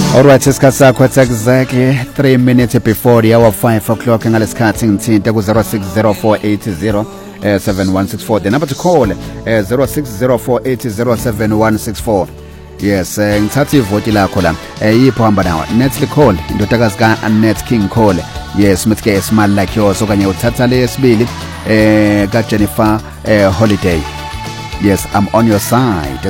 Alright, isikhathi sakho exactly 3 minutes before the hour 5 o'clock ngalesikhathi ngithinta ku 0604807164. The number to call 0604807164. Yes, ngithatha ivoti lakho la. Yipho hamba nawo. Netsly call indodakazi ka Net King call. Yes, mithike a smile like yours okanye uthatha lesibili ka Jennifer Holiday. Yes, I'm on your side.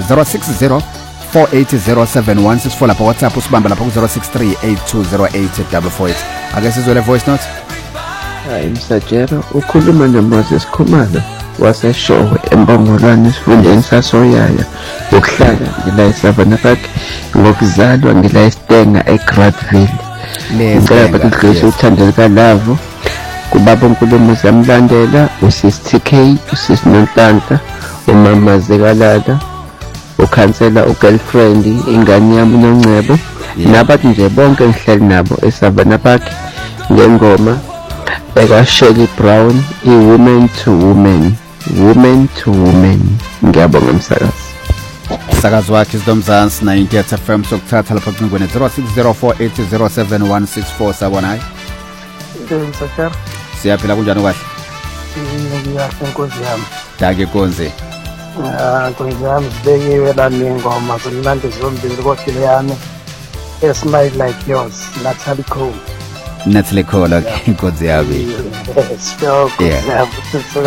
060480716 lapha WhatsApp usibamba lapha ku 0638208848. Ake sizwele voice note. Hayi Msajero ukhuluma noMoses Khumalo waseshowe eMbongolwane esifundeni sasoyaya ukuhlala ngila eSavannah Park ngokuzalwa ngila eStenga eGradville. Ngicela bakudlulise uthando kalavo kubaba uNkulumo zamlandela uSis TK uSis Nonhlanhla umama Zekalala ukhansela ugirlfriend ingane yami noNcebo nabathi nje bonke ngihleli nabo eSavannah Park ngengoma ekaShelly Brown iWoman to Woman ngiyabonga msakazi sakazi wakhe iZomzansi 90 FM sokuthatha lapha kucingweni 0604807164 sabona hayi Msakar siyaphila kunjani kahle ngiyahle Nkosi yami dake konze Nkosi yami sibekiwe la ngoma zonke zombili kodwa yami Smile Like Yours Natalie Cole okay konze yabi yes